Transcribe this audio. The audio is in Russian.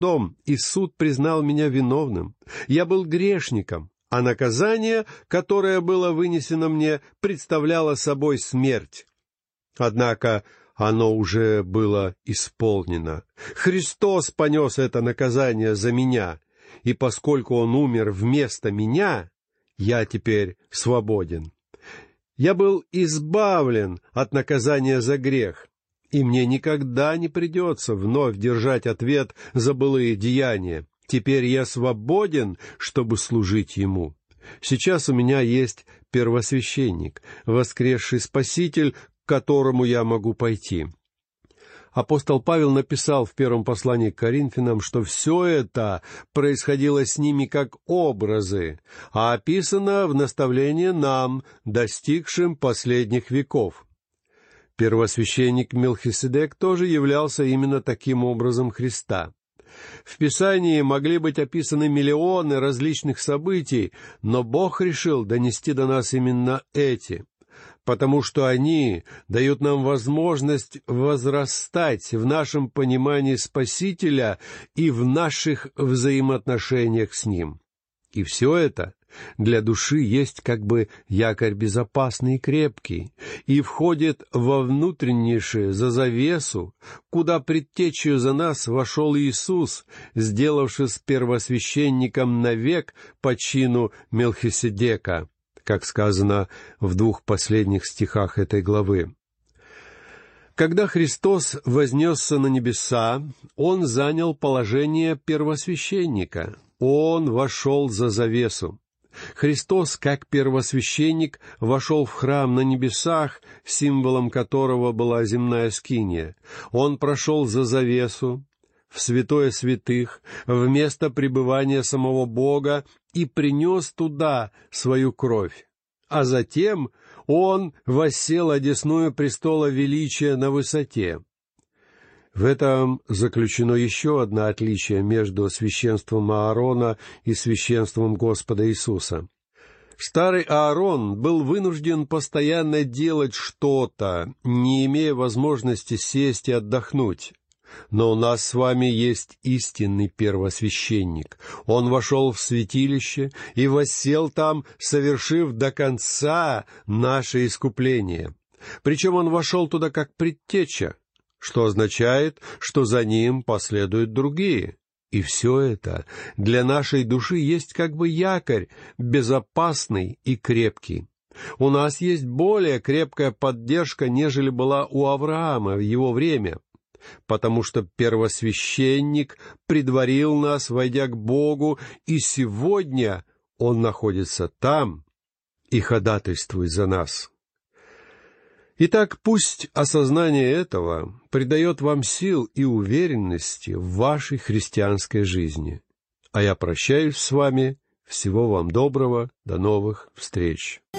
Христом, и суд признал меня виновным. Я был грешником, а наказание, которое было вынесено мне, представляло собой смерть. Однако оно уже было исполнено. Христос понес это наказание за меня, и поскольку Он умер вместо меня, я теперь свободен. Я был избавлен от наказания за грех, и мне никогда не придется вновь держать ответ за былые деяния. Теперь я свободен, чтобы служить Ему. Сейчас у меня есть первосвященник, воскресший Спаситель, к которому я могу пойти. Апостол Павел написал в первом послании к Коринфянам, что все это происходило с ними как образы, а описано в наставлении нам, достигшим последних веков. Первосвященник Мелхиседек тоже являлся именно таким образом Христа. В Писании могли быть описаны миллионы различных событий, но Бог решил донести до нас именно эти, потому что они дают нам возможность возрастать в нашем понимании Спасителя и в наших взаимоотношениях с Ним. И все это для души есть как бы якорь безопасный и крепкий, и входит во внутреннейшее, за завесу, куда предтечью за нас вошел Иисус, сделавшись первосвященником навек по чину Мелхиседека, как сказано в 2 последних стихах этой главы. Когда Христос вознесся на небеса, Он занял положение первосвященника. Он вошел за завесу. Христос, как первосвященник, вошел в храм на небесах, символом которого была земная скиния. Он прошел за завесу, в святое святых, в место пребывания самого Бога и принес туда свою кровь. А затем Он воссел одесную престола величия на высоте. В этом заключено еще одно отличие между священством Аарона и священством Господа Иисуса. Старый Аарон был вынужден постоянно делать что-то, не имея возможности сесть и отдохнуть. Но у нас с вами есть истинный первосвященник. Он вошел в святилище и воссел там, совершив до конца наше искупление. Причем он вошел туда как предтеча, что означает, что за ним последуют другие. И все это для нашей души есть как бы якорь, безопасный и крепкий. У нас есть более крепкая поддержка, нежели была у Авраама в его время, потому что первосвященник предварил нас, войдя к Богу, и сегодня Он находится там и ходатайствует за нас. Итак, пусть осознание этого придает вам сил и уверенности в вашей христианской жизни. А я прощаюсь с вами. Всего вам доброго. До новых встреч.